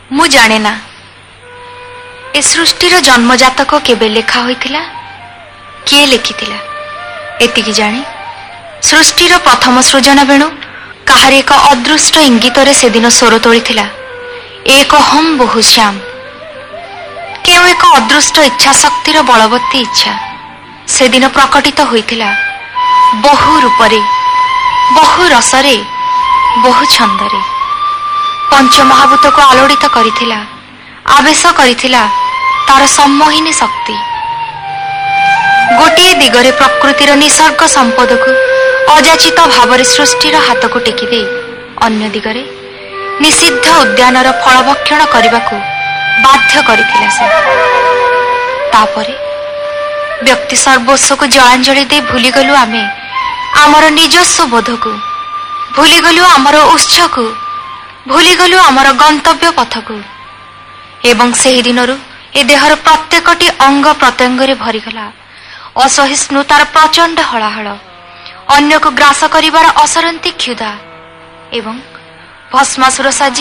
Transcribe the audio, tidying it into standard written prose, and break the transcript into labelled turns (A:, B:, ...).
A: मु जाने ना ए सृष्टिर जन्मजातक केबे लेखा होइथिला, किए लिखिथिला। एतिकी जानी सृष्टिर प्रथम सृजन बेणु काहार एक अदृष्ट इंगितरे से दिन स्वर तोलिथिला, एक हम बहु श्याम। केउ एक अदृष्ट इच्छा शक्तिर बलवती इच्छा से दिन प्रकटित होइथिला, बहु रूपरे, बहु रसरे, बहु छंदरे। पंचमहाभूत को आलोड़ित करिथिला, आवेश करिथिला तार सम्मोहिनी शक्ति। गोटे दिगरे प्रकृतिर निसर्ग संपद को अजाचित भाव सृष्टिर हाथ को टेकी दे, अन्य दिगरे निषिद्ध उद्यानर फलभक्षण करने को बाध्य करिथिला से। तापरे व्यक्ति सर्वस्व को जलांजलि दे भूलीगलु आमे आमर निजस्व बोध को, भूलीगलु आमर उत्स को, भूलीगलु आमर गंतव्य पथ को। एवं सेही दिनरु ए देहर प्रत्येकटी अंग प्रत्यंगरे भरीगला असहिष्णुतार प्रचंड हलाहल, अन्य को ग्रास करिवार असरंती क्षुधा एवं भस्मासुर साजी